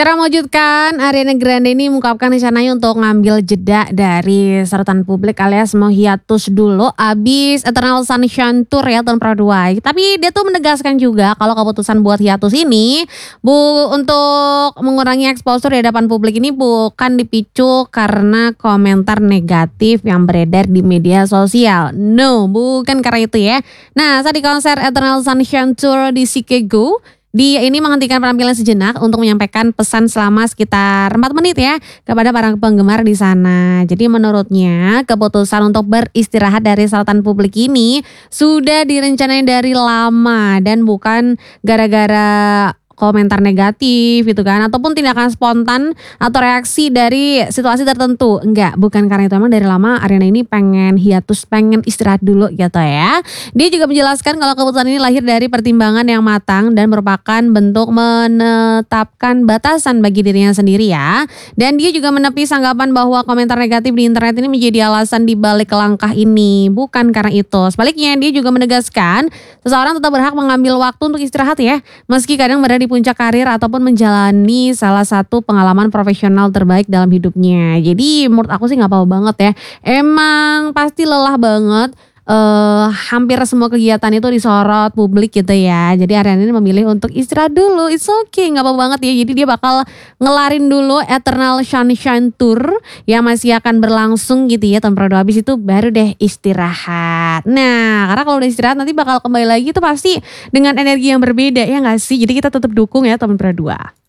Secara mengejutkan, Ariana Grande ini mengungkapkan rencananya untuk ngambil jeda dari sorotan publik alias mau hiatus dulu abis Eternal Sunshine Tour ya tahun Pro 2. Tapi dia tuh menegaskan juga kalau keputusan buat hiatus ini untuk mengurangi exposure di hadapan publik ini bukan dipicu karena komentar negatif yang beredar di media sosial. No, bukan karena itu ya. Nah, saat di konser Eternal Sunshine Tour di Chicago, dia ini menghentikan penampilan sejenak untuk menyampaikan pesan selama sekitar 4 menit ya kepada para penggemar di sana. Jadi menurutnya keputusan untuk beristirahat dari sorotan publik ini sudah direncanain dari lama dan bukan gara-gara komentar negatif gitu kan ataupun tindakan spontan atau reaksi dari situasi tertentu. Enggak, bukan karena itu. Emang dari lama Ariana ini pengen hiatus, pengen istirahat dulu gitu ya. Dia juga menjelaskan kalau keputusan ini lahir dari pertimbangan yang matang dan merupakan bentuk menetapkan batasan bagi dirinya sendiri ya. Dan dia juga menepis anggapan bahwa komentar negatif di internet ini menjadi alasan di balik langkah ini. Bukan karena itu. Sebaliknya dia juga menegaskan seseorang tetap berhak mengambil waktu untuk istirahat ya, meski kadang berada di puncak karir ataupun menjalani salah satu pengalaman profesional terbaik dalam hidupnya. Jadi menurut aku sih gak apa-apa banget ya. Emang pasti lelah banget. Hampir semua kegiatan itu disorot publik gitu ya. Jadi Ariana ini memilih untuk istirahat dulu. It's okay, gak apa-apa banget ya. Jadi dia bakal ngelarin dulu Eternal Sunshine Tour yang masih akan berlangsung gitu ya tahun Pro 2. Habis itu baru deh istirahat. Nah, karena kalau udah istirahat nanti bakal kembali lagi tuh pasti dengan energi yang berbeda ya gak sih. Jadi kita tetap dukung ya tahun Pro 2.